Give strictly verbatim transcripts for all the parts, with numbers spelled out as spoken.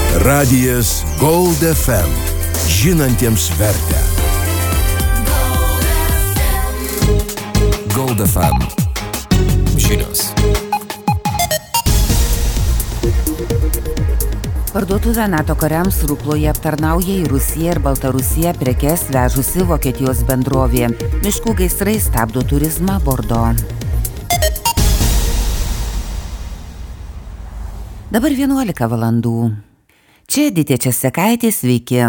Radijas Gold F M. Žinantiems vertę. Gold F M. Žinios. Parduotuvė NATO kariams Rukloje aptarnauja į Rusiją ir Baltarusiją prekes vežusi Vokietijos bendrovė. Miškų gaisrai stabdo turizmą Bordo. Dabar vienuolika valandų. Čia Editė Česekaitė, sveiki.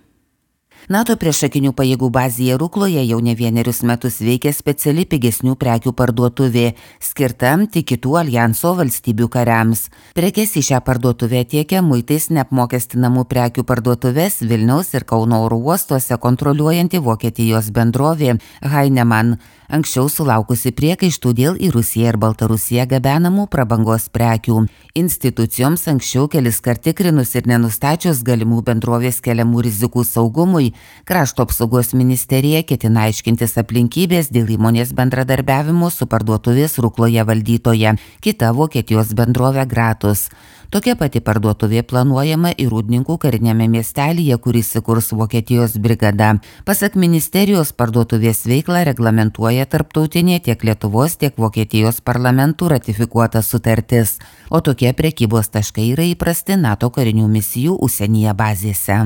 NATO priešakinių pajėgų bazėje Rukloje jau ne vienerius metus veikia speciali pigesnių prekių parduotuvė, skirta tik kitų aljanso valstybių kariams. Prekes į šią parduotuvę tiekia muitais neapmokestinamų prekių parduotuvės Vilniaus ir Kauno oro uostuose kontroliuojanti Vokietijos bendrovė Heinemann, anksčiau sulaukusi priekaištų dėl į Rusiją ir Baltarusiją gabenamų prabangos prekių. Institucijoms anksčiau keliskart tikrinus ir nenustačius galimų bendrovės keliamų rizikų saugumui, Krašto apsaugos ministerija ketina aiškintis aplinkybės dėl įmonės bendradarbiavimo su parduotuvės Rukloje valdytoja, kita Vokietijos bendrovė Gratus. Tokia pati parduotuvė planuojama ir Rūdninkų karinėme miestelyje, kuris įkurs Vokietijos brigada. Pasak ministerijos, parduotuvės veiklą reglamentuoja tarptautinė tiek Lietuvos, tiek Vokietijos parlamentų ratifikuota sutartis, o tokie prekybos taškai yra įprasti NATO karinių misijų užsienyje bazėse.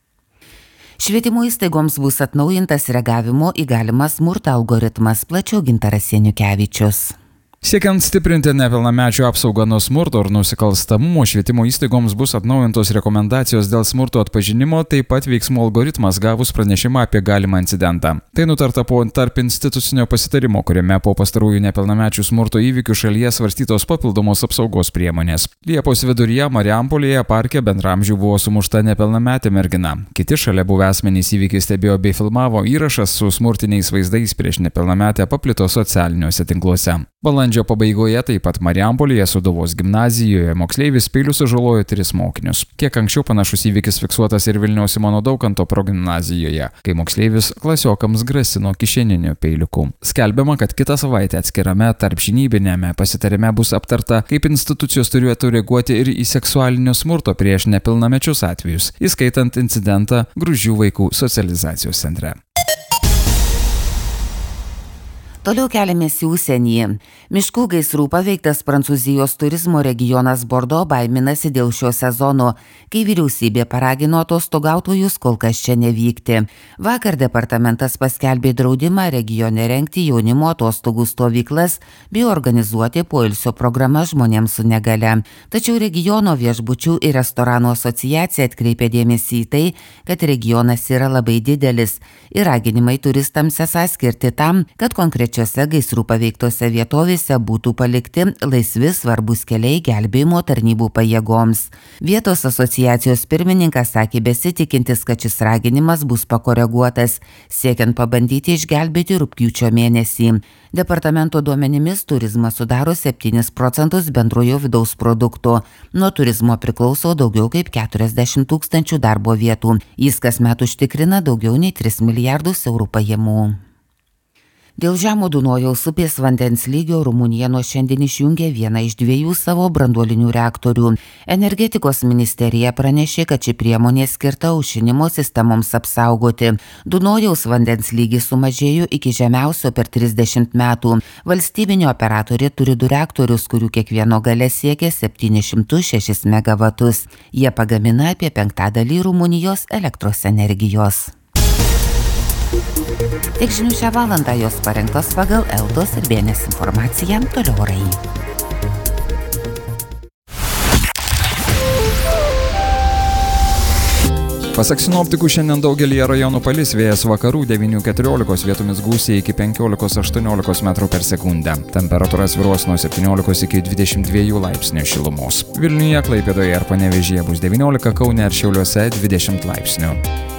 Švietimo įstaigoms bus atnaujintas reagavimo į galimą smurtą algoritmas, plačiau Gintaras Janukevičius. Siekiant stiprinti nepilnamečių apsaugą nuo smurto ir nusikalstamumo, švietimo įstaigoms bus atnaujintos rekomendacijos dėl smurto atpažinimo, taip pat veiksmų algoritmas gavus pranešimą apie galimą incidentą. Tai nutarta po tarp institucinio pasitarimo, kuriame po pastarųjų nepilnamečių smurto įvykių šalyje svarstytos papildomos apsaugos priemonės. Liepos viduryje Marijampolėje parke bendramžių buvo sumušta nepilnametė mergina. Kiti šalia buvę asmenys įvykį stebėjo bei filmavo, įrašas su smurtiniais vaizdais prieš nepilnametę paplito socialiniuose tinkluose. Balandžio pabaigoje taip pat Marijampolėje Sūduvos gimnazijoje moksleivis peiliu sužalojo tris mokinius. Kiek anksčiau panašus įvykis fiksuotas ir Vilniaus Simono Daukanto progimnazijoje, kai moksleivis klasiokams grasino kišeniniu peiliuku. Skelbiama, kad kitą savaitę atskirame tarpžinybinėme pasitarime bus aptarta, kaip institucijos turėtų reaguoti ir į seksualinio smurto prieš nepilnamečius atvejus, įskaitant incidentą Gruzdžių vaikų socializacijos centre. Toliau keliamės į užsienį. Miškų gaisrų paveiktas Prancūzijos turizmo regionas Bordo baiminasi dėl šio sezono, kai vyriausybė paragino atostogautojus kol kas čia nevykti. Vakar departamentas paskelbė draudimą regione rengti jaunimo atostogų stovyklas bei organizuoti poilsio programas žmonėms su negalia. Tačiau regiono viešbučių ir restoranų asociacija atkreipė dėmesį į tai, kad regionas yra labai didelis ir raginimai turistams esą skirti tam, kad konkrečiai Šiose gaisrų paveiktose vietovėse būtų palikti laisvi svarbus keliai gelbėjimo tarnybų pajėgoms. Vietos asociacijos pirmininkas sakė besitikintis, kad šis raginimas bus pakoreguotas, siekiant pabandyti išgelbėti rugpjūčio mėnesį. Departamento duomenimis turizmas sudaro septynis procentus bendrojo vidaus produkto. Nuo turizmo priklauso daugiau kaip keturiasdešimt tūkstančių darbo vietų. Jis kasmet užtikrina daugiau nei tris milijardus eurų pajamų. Dėl žemo Dunojaus upės vandens lygio Rumunija nuo šiandien išjungė vieną iš dviejų savo branduolinių reaktorių. Energetikos ministerija pranešė, kad ši priemonė skirta aušinimo sistemoms apsaugoti. Dunojaus vandens lygis sumažėjo iki žemiausio per trisdešimt metų. Valstybinė operatorė turi du reaktorius, kurių kiekvieno galia siekia septynis šimtus šešis megavatus. Jie pagamina apie penktadalį Rumunijos elektros energijos. Tik žinių šią valandą, jos parengtos pagal Eltos ir Bėnės informaciją, toliau orai. Pasak sinoptikų, šiandien daugelyje rajonų palis, vėjas vakarų devynių keturiolikos, vietomis gūsiai iki penkiolikos aštuoniolikos metrų per sekundę. Temperatūra svyruos nuo septyniolikos iki dvidešimt dviejų laipsnių šilumos. Vilniuje, Klaipėdoje ir Panevėžyje bus devyniolika, Kaune ir Šiauliuose dvidešimt laipsnių.